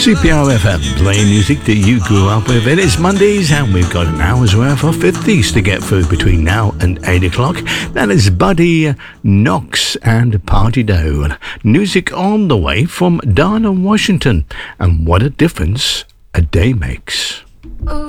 CPR FM, playing music that you grew up with. It is Mondays and we've got an hour's worth of 50s to get through between now and 8 o'clock. That is Buddy Knox and Party Dough. Music on the way from Dana Washington. And what a difference a day makes. Ooh.